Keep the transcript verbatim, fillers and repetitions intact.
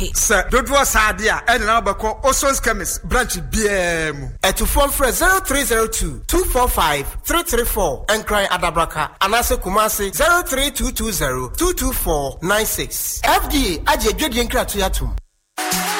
Sir, don't was Sadia and now Bako Oson's chemist branch B M. At to phone for zero three zero two two four five three three four and cry Adabraka and answer Kumasi zero three two two zero two two four nine six. F D A Aje Gedian Kratuyatum.